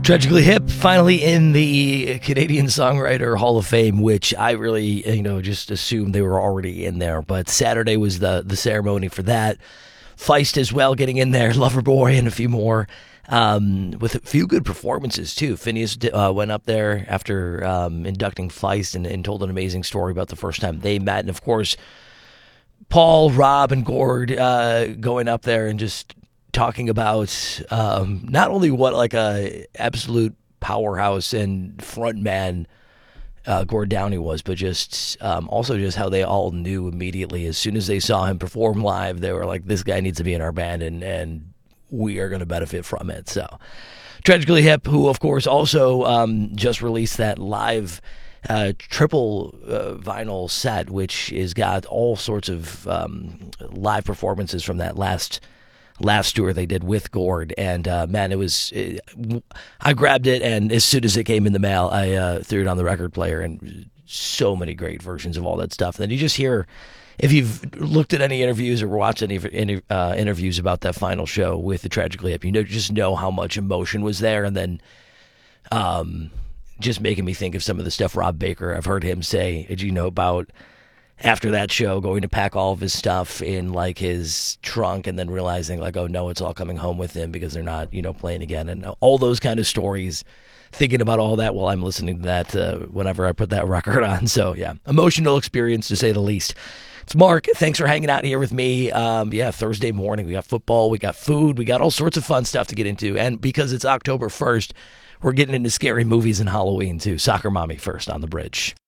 Tragically Hip, finally in the Canadian Songwriter Hall of Fame, which I really, just assumed they were already in there. But Saturday was the ceremony for that. Feist as well getting in there, Loverboy and a few more, with a few good performances too. Phineas went up there after inducting Feist and told an amazing story about the first time they met. And of course, Paul, Rob, and Gord going up there and just talking about not only what like a absolute powerhouse and frontman Gord Downie was, but just also just how they all knew immediately as soon as they saw him perform live. They were like, "This guy needs to be in our band, and we are going to benefit from it." So, Tragically Hip, who of course also just released that live triple vinyl set, which has got all sorts of live performances from that last tour they did with Gord, and man, I grabbed it, and as soon as it came in the mail, I threw it on the record player, and so many great versions of all that stuff. And then you just hear, if you've looked at any interviews or watched any interviews about that final show with the Tragically Hip, just know how much emotion was there, and then just making me think of some of the stuff Rob Baker, I've heard him say, about after that show, going to pack all of his stuff in like his trunk and then realizing like, oh no, it's all coming home with him because they're not, playing again, and all those kind of stories, thinking about all that while I'm listening to that whenever I put that record on. So yeah, emotional experience to say the least. It's Mark. Thanks for hanging out here with me. Thursday morning, we got football, we got food, we got all sorts of fun stuff to get into. And because it's October 1st, we're getting into scary movies and Halloween too. Soccer Mommy first on The Bridge.